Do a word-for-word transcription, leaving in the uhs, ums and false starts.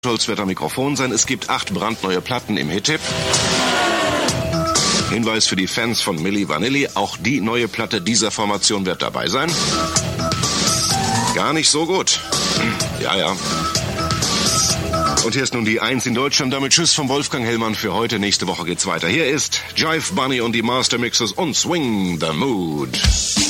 Schulz wird am Mikrofon sein. Es gibt acht brandneue Platten im Hit-Tipp. Hinweis für die Fans von Milli Vanilli, auch die neue Platte dieser Formation wird dabei sein. Gar nicht so gut. Ja, ja. Und hier ist nun die Eins in Deutschland. Damit Tschüss von Wolfgang Hellmann für heute. Nächste Woche geht's weiter. Hier ist Jive Bunny und die Master Mixes und Swing the Mood.